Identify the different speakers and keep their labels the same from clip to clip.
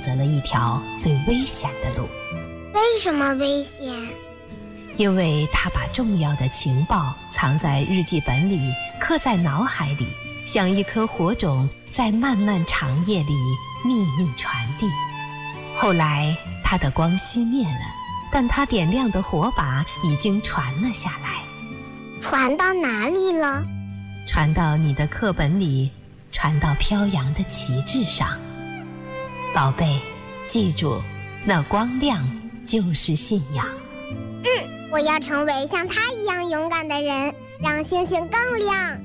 Speaker 1: 择了一条最危险的路。
Speaker 2: 为什么危险？
Speaker 1: 因为他把重要的情报藏在日记本里，刻在脑海里，像一颗火种，在漫漫长夜里秘密传递。后来他的光熄灭了，但他点亮的火把已经传了下来。
Speaker 2: 传到哪里了？
Speaker 1: 传到你的课本里，传到飘扬的旗帜上。宝贝，记住，那光亮就是信仰。
Speaker 2: 我要成为像他一样勇敢的人，让星星更亮。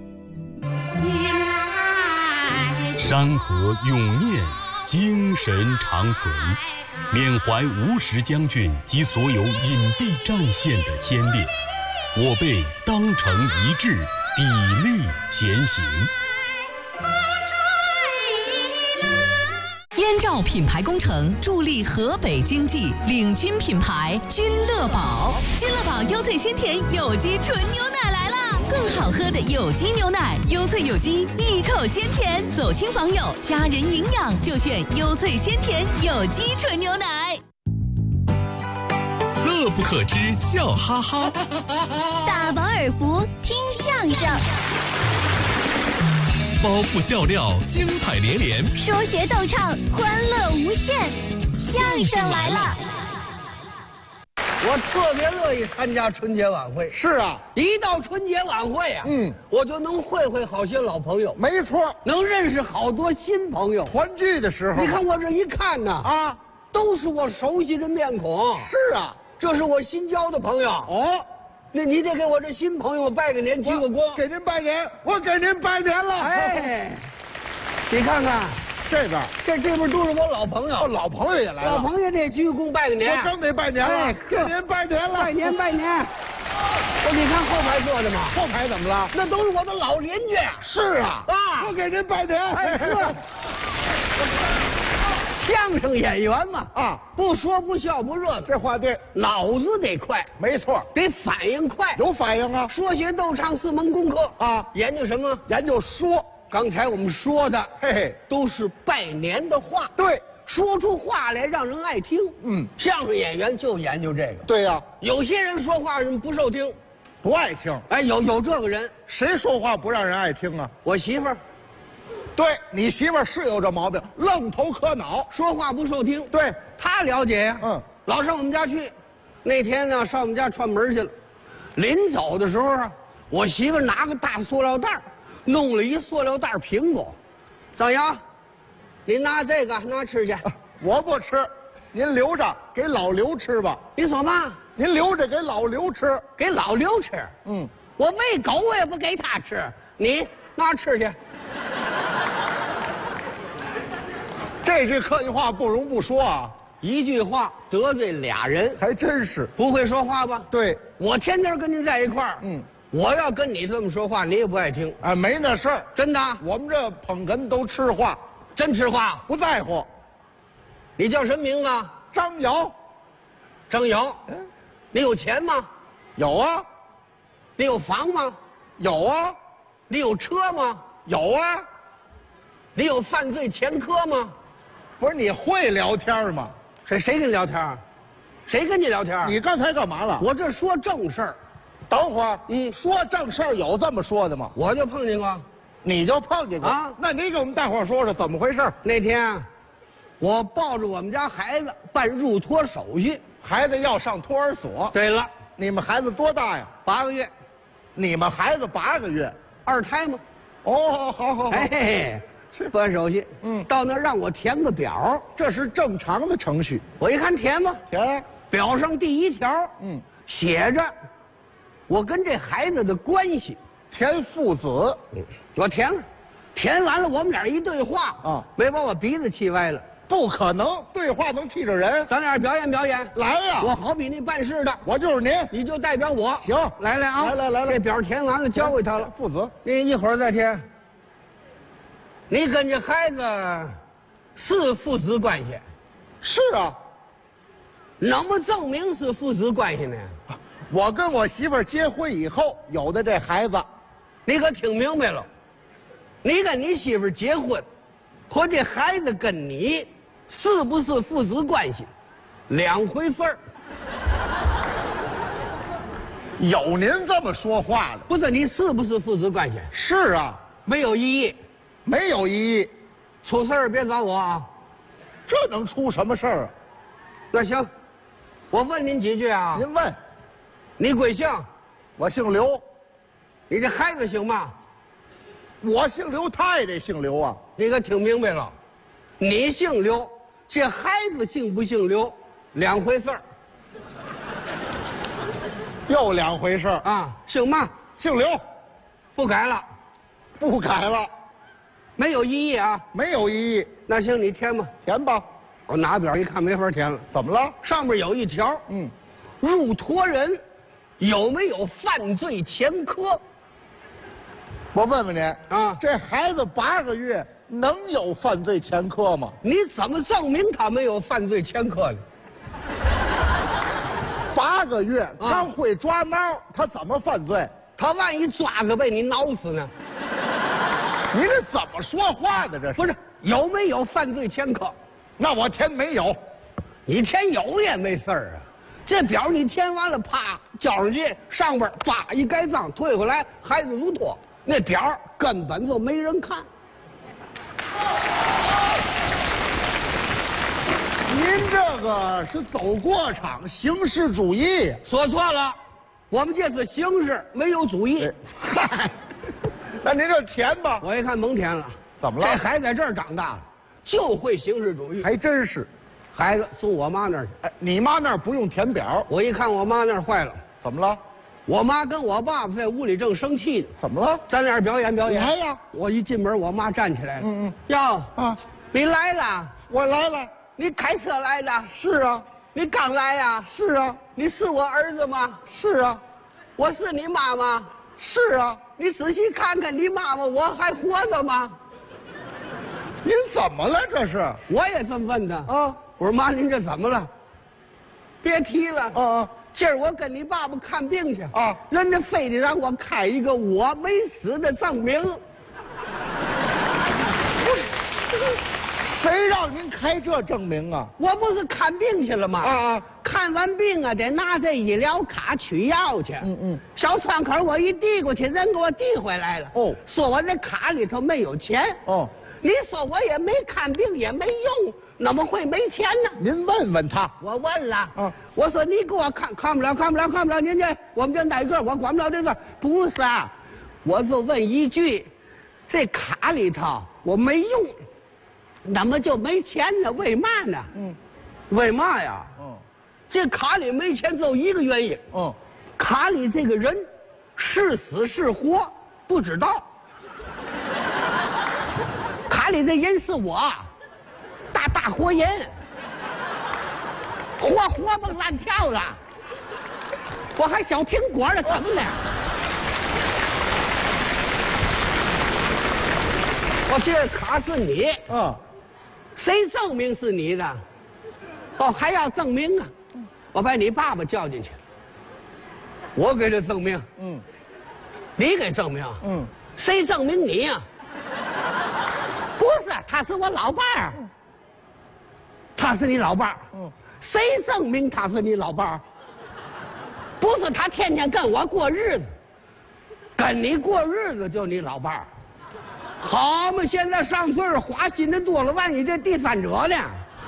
Speaker 3: 山河永念，精神长存，缅怀吴石将军及所有隐蔽战线的先烈，我辈当成一致，砥砺前行。
Speaker 4: 燕赵品牌工程助力河北经济，领军品牌君乐宝。君乐宝优萃鲜甜有机纯牛奶来啦！更好喝的有机牛奶，优萃有机，一口鲜甜，走亲访友，家人营养就选优萃鲜甜有机纯牛奶。
Speaker 3: 乐不可支，笑哈哈。
Speaker 5: 大饱耳福，听相声。
Speaker 3: 包袱笑料，精彩连连；
Speaker 5: 说学逗唱，欢乐无限。相声来了！
Speaker 6: 我特别乐意参加春节晚会。
Speaker 7: 是啊，
Speaker 6: 一到春节晚会啊，我就能会好些老朋友。
Speaker 7: 没错，
Speaker 6: 能认识好多新朋友。
Speaker 7: 团聚的时候，
Speaker 6: 你看我这一看呢，都是我熟悉的面孔。
Speaker 7: 是啊，
Speaker 6: 这是我新交的朋友。哦。那你得给我这新朋友拜个年，鞠个躬。
Speaker 7: 给您拜年，我给您拜年了。
Speaker 6: 哎，你看看
Speaker 7: 这边，
Speaker 6: 这边都是我老朋友。
Speaker 7: 老朋友也来了，
Speaker 6: 老朋友得鞠躬拜个年。
Speaker 7: 我刚得拜年了，给您拜年了。
Speaker 6: 拜年。你看后排坐的吗？
Speaker 7: 后排怎么了？
Speaker 6: 那都是我的老邻居。
Speaker 7: 是啊，我给您拜年。
Speaker 6: 相声演员嘛，不说不笑不热闹，
Speaker 7: 这话对，
Speaker 6: 脑子得快，
Speaker 7: 没错，
Speaker 6: 得反应快，
Speaker 7: 有反应啊。
Speaker 6: 说学逗唱4门功课啊，研究什么？
Speaker 7: 研究说。
Speaker 6: 刚才我们说的，都是拜年的话，
Speaker 7: 对，
Speaker 6: 说出话来让人爱听。相声演员就研究这个。
Speaker 7: 对呀，
Speaker 6: 有些人说话人不受听，
Speaker 7: 不爱听。
Speaker 6: 哎，有这个人，
Speaker 7: 谁说话不让人爱听啊？
Speaker 6: 我媳妇儿。
Speaker 7: 对，你媳妇儿是有这毛病，愣头磕脑，
Speaker 6: 说话不受听。
Speaker 7: 对，
Speaker 6: 她了解呀。老上我们家去，那天呢上我们家串门去了。临走的时候啊，我媳妇儿拿个大塑料袋，弄了一塑料袋苹果。张扬，你拿这个拿吃去。
Speaker 7: 我不吃，您留着给老刘吃吧。
Speaker 6: 你说嘛？
Speaker 7: 您留着给老刘吃。
Speaker 6: 给老刘吃？我喂狗我也不给他吃，你拿吃去。
Speaker 7: 这句客气话不容不说啊，
Speaker 6: 一句话得罪俩人，
Speaker 7: 还真是。
Speaker 6: 不会说话吧？
Speaker 7: 对，
Speaker 6: 我天天跟您在一块儿，我要跟你这么说话，你也不爱听。
Speaker 7: 哎，没那事儿，
Speaker 6: 真的。
Speaker 7: 我们这捧哏都吃话，
Speaker 6: 真吃话，
Speaker 7: 不在乎。
Speaker 6: 你叫什么名字？
Speaker 7: 张瑶。
Speaker 6: 张瑶。你有钱吗？
Speaker 7: 有啊。
Speaker 6: 你有房吗？
Speaker 7: 有啊。
Speaker 6: 你有车吗？
Speaker 7: 有啊。
Speaker 6: 你有犯罪前科吗？
Speaker 7: 不是，你会聊天吗？
Speaker 6: 谁跟你聊天？谁跟你聊天？
Speaker 7: 你刚才干嘛了？
Speaker 6: 我这说正事儿。
Speaker 7: 等会儿，说正事儿有这么说的吗？
Speaker 6: 我就碰见过。
Speaker 7: 你就碰见过啊？那你给我们大伙说说怎么回事？
Speaker 6: 那天，我抱着我们家孩子办入托手续，
Speaker 7: 孩子要上托儿所。
Speaker 6: 对了，
Speaker 7: 你们孩子多大呀
Speaker 6: ？8个月。
Speaker 7: 你们孩子8个月
Speaker 6: ？2胎吗？
Speaker 7: 哦，好。
Speaker 6: 哎。办手续，到那儿让我填个表，
Speaker 7: 这是正常的程序。
Speaker 6: 我一看填吧，
Speaker 7: 填。
Speaker 6: 表上第1条，写着我跟这孩子的关系，
Speaker 7: 填父子。
Speaker 6: 我填了，填完了我们俩一对话啊，没把我鼻子气歪了。
Speaker 7: 不可能，对话能气着人。
Speaker 6: 咱俩表演表演，
Speaker 7: 来呀！
Speaker 6: 我好比那办事的，
Speaker 7: 我就是您，
Speaker 6: 你就代表我。
Speaker 7: 行，
Speaker 6: 来啊！
Speaker 7: 来，
Speaker 6: 这表填完了，交给他了。
Speaker 7: 父子，
Speaker 6: 你一会儿再填。你跟这孩子是父子关系？
Speaker 7: 是啊。
Speaker 6: 怎么证明是父子关系呢？
Speaker 7: 我跟我媳妇儿结婚以后有的这孩子。
Speaker 6: 你可听明白了？你跟你媳妇儿结婚，和这孩子跟你是不是父子关系，两回事儿。
Speaker 7: 有您这么说话的？
Speaker 6: 不是你是不是父子关系？
Speaker 7: 是啊，
Speaker 6: 没有异议，
Speaker 7: 没有异议。
Speaker 6: 出事儿别找我啊。
Speaker 7: 这能出什么事儿啊？
Speaker 6: 那行，我问您几句啊。
Speaker 7: 您问，
Speaker 6: 你贵姓？
Speaker 7: 我姓刘。
Speaker 6: 你这孩子姓嘛？
Speaker 7: 我姓刘，他也得姓刘啊。
Speaker 6: 你可听明白了？你姓刘，这孩子姓不姓刘，两回事儿
Speaker 7: 又两回事儿
Speaker 6: 啊。姓嘛？
Speaker 7: 姓刘，
Speaker 6: 不改了，
Speaker 7: 不改了，
Speaker 6: 没有异议啊。
Speaker 7: 没有异议。
Speaker 6: 那行，你填吧。
Speaker 7: 填吧。
Speaker 6: 我拿表一看，没法填了。
Speaker 7: 怎么了？
Speaker 6: 上面有一条，入托人有没有犯罪前科？
Speaker 7: 我问问您
Speaker 6: 啊，
Speaker 7: 这孩子8个月能有犯罪前科吗？
Speaker 6: 你怎么证明他没有犯罪前科呢
Speaker 7: ？8个月刚会抓挠，他怎么犯罪？
Speaker 6: 他万一抓着被你挠死呢？
Speaker 7: 你这怎么说话的？这是
Speaker 6: 不是有没有犯罪前科？
Speaker 7: 那我填没有。
Speaker 6: 你填有也没事儿啊。这表你填完了，啪交上去，上边叭一盖章，退回来，孩子如托。那表根本就没人看。
Speaker 7: 您这个是走过场，形式主义。
Speaker 6: 说错了，我们这是形式，没有主义。
Speaker 7: 嗨，那您就填吧。
Speaker 6: 我一看甭填了，
Speaker 7: 怎么了？
Speaker 6: 这孩子在这儿长大了，就会形式主义。
Speaker 7: 还真是，
Speaker 6: 孩子送我妈那儿去。
Speaker 7: 哎，你妈那儿不用填表。
Speaker 6: 我一看我妈那儿坏了，
Speaker 7: 怎么了？
Speaker 6: 我妈跟我爸爸在屋里正生气呢。
Speaker 7: 怎么了？
Speaker 6: 在那儿表演表演。
Speaker 7: 来呀！
Speaker 6: 我一进门，我妈站起来了。哟啊，你来了？
Speaker 7: 我来了。
Speaker 6: 你开车来的？
Speaker 7: 是啊。
Speaker 6: 你刚来呀？
Speaker 7: 是啊。
Speaker 6: 你是我儿子吗？
Speaker 7: 是啊。
Speaker 6: 我是你妈妈？
Speaker 7: 是啊。
Speaker 6: 你仔细看看，你妈妈我还活着吗？
Speaker 7: 您怎么了？这是？
Speaker 6: 我也这么问他啊。我说妈，您这怎么了？别提了。今儿我跟你爸爸看病去啊，人家非得让我开一个我没死的证明。
Speaker 7: 谁让您开这证明啊？
Speaker 6: 我不是看病去了吗？看完病啊，得拿这医疗卡取药去。小窗口我一递过去，人给我递回来了。说我这卡里头没有钱。你说我也没看病也没用，怎么会没钱呢？
Speaker 7: 您问问他。
Speaker 6: 我问了。我说你给我看不了，您这我们这哪个我管不了这事。不是啊，我就问一句，这卡里头我没用，怎么就没钱呢？为嘛呢？为嘛呀？这卡里没钱只有一个原因。卡里这个人是死是活不知道。卡里这人是我，大活人，活蹦乱跳了，我还小苹果呢，怎么的？我这卡是你，谁证明是你的？还要证明啊？我把你爸爸叫进去，我给他证明。你给证明。谁证明你呀？不是，他是我老伴儿。他是你老伴儿。谁证明他是你老伴儿？不是，他天天跟我过日子，跟你过日子就你老伴儿。好嘛，现在上岁数花心的多了，万一这第三者呢？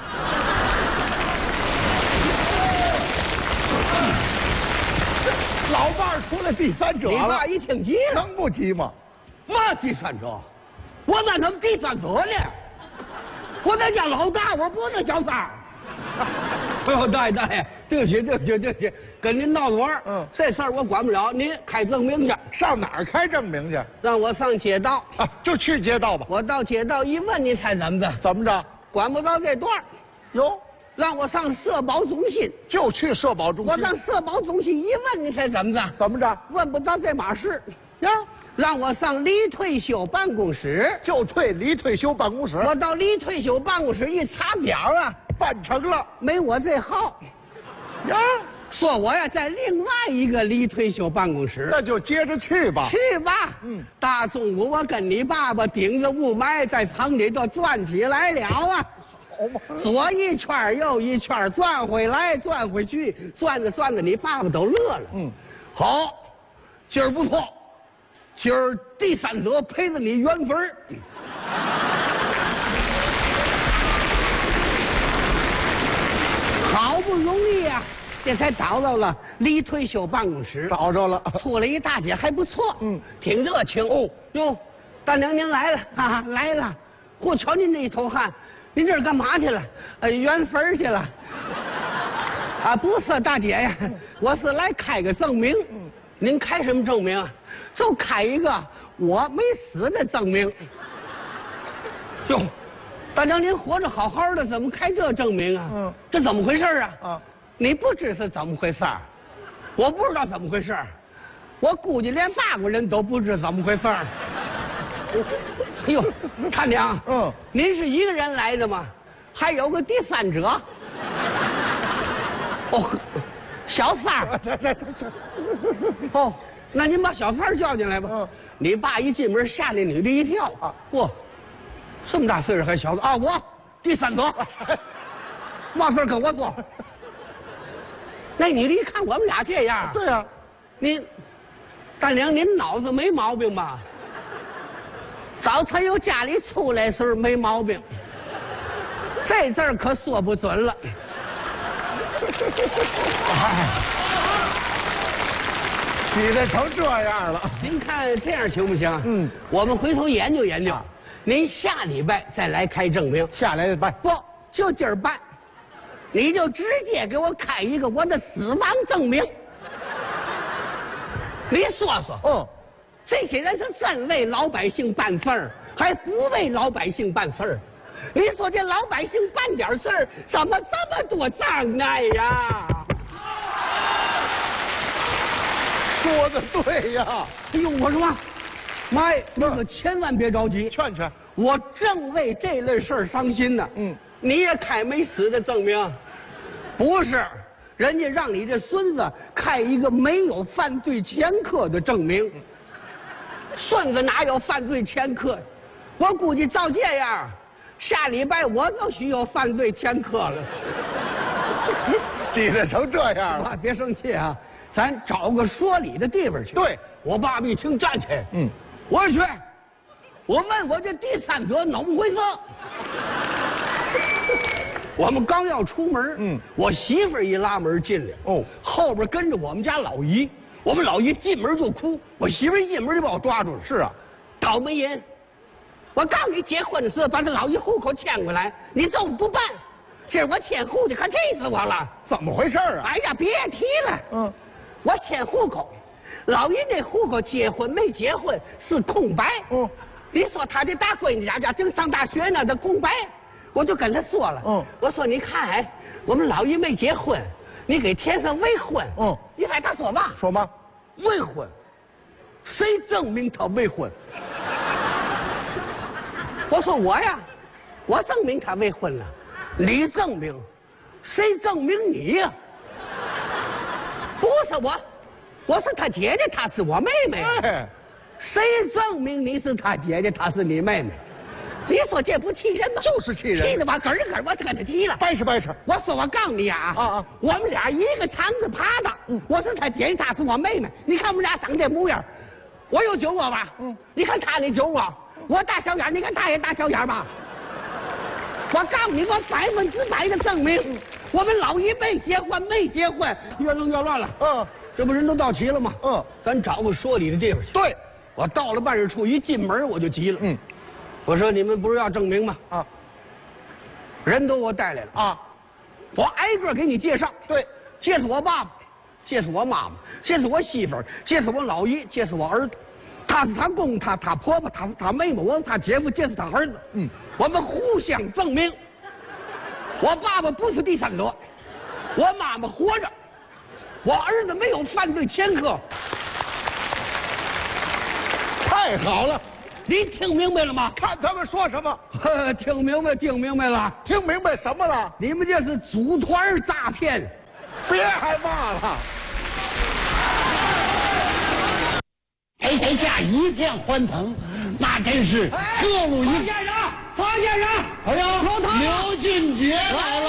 Speaker 7: 老伴儿出来第三者了。
Speaker 6: 你爸一听急了，
Speaker 7: 能不急吗？
Speaker 6: 嘛第三者？我那能第三者呢？我在家老大，我不是小三儿。哎呦，大爷，对不起，跟您闹着玩儿。这事儿我管不了，您开证明去。
Speaker 7: 上哪儿开证明去？
Speaker 6: 让我上街道
Speaker 7: 啊，就去街道吧。
Speaker 6: 我到街道一问，你猜怎么着？
Speaker 7: 怎么着？
Speaker 6: 管不到这段儿。
Speaker 7: 哟，
Speaker 6: 让我上社保中心，
Speaker 7: 就去社保中心。
Speaker 6: 我上社保中心一问，你猜怎么着？
Speaker 7: 怎么着？
Speaker 6: 问不到这码事
Speaker 7: 呀。
Speaker 6: 让我上离退休办公室，
Speaker 7: 就退离退休办公室。
Speaker 6: 我到离退休办公室一查表啊，
Speaker 7: 办成了，
Speaker 6: 没我这号。
Speaker 7: 呀，
Speaker 6: 说我呀在另外一个离退休办公室，
Speaker 7: 那就接着去吧。
Speaker 6: 去吧。大中午我跟你爸爸顶着雾霾在厂里头转起来了啊。
Speaker 7: 吗？
Speaker 6: 左一圈右一圈，转回来转回去，转着转着，你爸爸都乐了。好，今儿不错，今儿第三者陪着你缘分儿。好不容易呀、这才找到了离退休办公室，
Speaker 7: 找着了，
Speaker 6: 出来一大姐还不错，挺热情。哦哟，大娘您来了啊，来了！嚯，瞧您这一头汗，您这是干嘛去了？缘分去了。啊，不是大姐呀，我是来开个证明。您开什么证明啊？就开一个我没死的证明。哟，大娘您活着好好的，怎么开这证明啊？这怎么回事啊？你不知是怎么回事儿，我不知道怎么回事儿，我估计连法国人都不知怎么回事儿。哎呦，大娘，您是一个人来的吗？还有个第三者？哦，小三儿。哦，那您把小三儿叫进来吧。你爸一进门吓那女的一跳啊！嚯，这么大岁数还小子啊！我第三者，嘛事儿跟我说。那女的一看我们俩这样，
Speaker 7: 对呀，
Speaker 6: 您大娘您脑子没毛病吧？早晨由家里出来时候没毛病，这字儿可说不准了。
Speaker 7: 挤得成这样了。
Speaker 6: 您看这样行不行？我们回头研究研究。您下礼拜再来开证明。
Speaker 7: 下来办
Speaker 6: 不就今儿办？你就直接给我开一个我的死亡证明。你说说，这些人是真为老百姓办事儿，还不为老百姓办事儿？你说这老百姓办点事儿，怎么这么多障碍呀？
Speaker 7: 说的对呀！
Speaker 6: 哎呦，我说，妈呀，那个千万别着急，
Speaker 7: 劝劝。
Speaker 6: 我正为这类事儿伤心呢。你也开没死的证明？不是，人家让你这孙子开一个没有犯罪前科的证明。孙子哪有犯罪前科？我估计照这样，下礼拜我就需要犯罪前科了。
Speaker 7: 挤得成这样了。
Speaker 6: 别生气啊，咱找个说理的地方去。
Speaker 7: 对，
Speaker 6: 我爸爸一听站起来，我也去。我问我这第三者怎么回事？我们刚要出门，我媳妇儿一拉门进来，后边跟着我们家老姨，我们老姨进门就哭，我媳妇儿一进门就把我抓住了。
Speaker 7: 是啊，
Speaker 6: 倒霉人！我告诉你，结婚的时候把这老姨户口迁过来，你这么不办，今儿我迁户的可气死我了！
Speaker 7: 怎么回事啊？
Speaker 6: 哎呀，别提了，我迁户口，老姨那户口结婚没结婚是空白，你说他这大闺女家正上大学呢，这空白，我就跟他说了，我说你看，我们老姨没结婚，你给填上未婚，你猜他说嘛？
Speaker 7: 说嘛？
Speaker 6: 未婚，谁证明他未婚？我说我呀，我证明他未婚了，你证明，谁证明你呀？不是我，我是他姐姐，她是我妹妹。谁证明你是他姐姐，她是你妹妹？你说这不气人吗？
Speaker 7: 就是气人，
Speaker 6: 气得我咯咯，我就跟他急了，
Speaker 7: 掰扯掰扯。
Speaker 6: 我说我告诉你啊，我们俩一个肠子爬的，我是他姐姐，她是我妹妹。你看我们俩长这模样，我有酒窝吧？你看他那酒窝，我大小眼，你看他也大小眼吧？我告诉你，我100%的证明，我们老姨没结婚，越弄越乱了。这不人都到齐了吗？咱找个说理的地方去。
Speaker 7: 对。
Speaker 6: 我到了办事处，一进门我就急了。我说你们不是要证明吗？人都我带来了我挨个给你介绍。
Speaker 7: 对，
Speaker 6: 这是我爸爸，这是我妈妈，这是我媳妇儿，这是我老姨，这是我儿子，他是他公，他婆婆，他是他妹妹，我是他姐夫，这是他儿子。我们互相证明，我爸爸不是第三者，我妈妈活着，我儿子没有犯罪前科。
Speaker 7: 太好了，
Speaker 6: 你听明白了吗？
Speaker 7: 看他们说什么。
Speaker 6: 听明白了。
Speaker 7: 听明白什么了？
Speaker 6: 你们这是组团诈骗。
Speaker 7: 别害怕了。
Speaker 8: 陪家一片欢腾，那真是各路一。
Speaker 6: 放先生，
Speaker 7: 哎呀，
Speaker 6: 说他
Speaker 7: 刘俊杰来了。